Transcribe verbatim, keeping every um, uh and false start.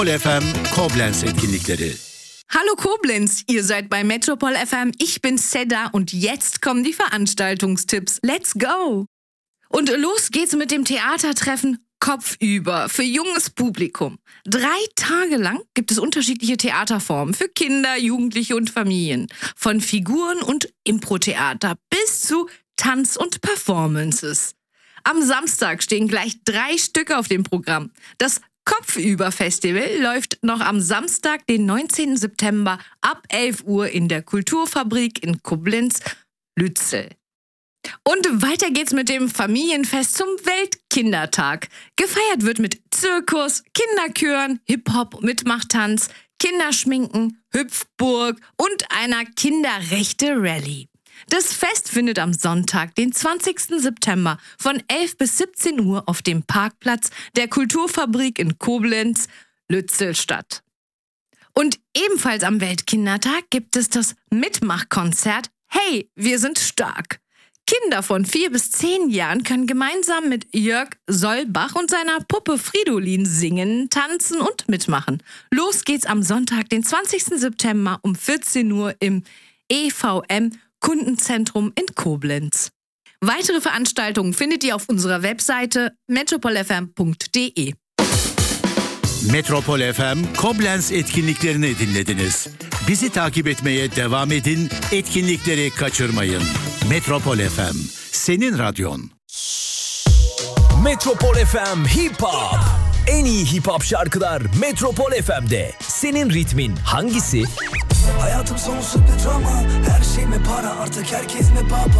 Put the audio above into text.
F M Koblenz etkinlikleri. Hallo Koblenz, ihr seid bei Metropol F M, ich bin Seda und jetzt kommen die Veranstaltungstipps. Let's go! Und los geht's mit dem Theatertreffen Kopfüber für junges Publikum. Drei Tage lang gibt es unterschiedliche Theaterformen für Kinder, Jugendliche und Familien. Von Figuren und Impro-Theater bis zu Tanz und Performances. Am Samstag stehen gleich drei Stücke auf dem Programm. Das Kopfüber-Festival läuft noch am Samstag, den neunzehnten September ab elf Uhr in der Kulturfabrik in Koblenz-Lützel. Und weiter geht's mit dem Familienfest zum Weltkindertag. Gefeiert wird mit Zirkus, Kinderchören, Hip-Hop, Mitmachtanz, Kinderschminken, Hüpfburg und einer Kinderrechte-Rallye. Das Fest findet am Sonntag, den zwanzigsten September von elf bis siebzehn Uhr auf dem Parkplatz der Kulturfabrik in Koblenz-Lützel statt. Und ebenfalls am Weltkindertag gibt es das Mitmachkonzert Hey, wir sind stark. Kinder von vier bis zehn Jahren können gemeinsam mit Jörg Solbach und seiner Puppe Fridolin singen, tanzen und mitmachen. Los geht's am Sonntag, den zwanzigsten September um vierzehn Uhr im E V M Kundenzentrum in Koblenz. Weitere Veranstaltungen findet ihr auf unserer Webseite metropol f m punkt d e. Metropol F M Koblenz etkinliklerini dinlediniz. Bizi takip etmeye devam edin, etkinlikleri kaçırmayın. Metropol F M, senin radyon. Metropol F M Hip Hop. En iyi hip hop şarkılar Metropol F M'de. Senin ritmin hangisi? Hayatım sonsuz bir drama. Her şey mi para, artık herkes mi baba?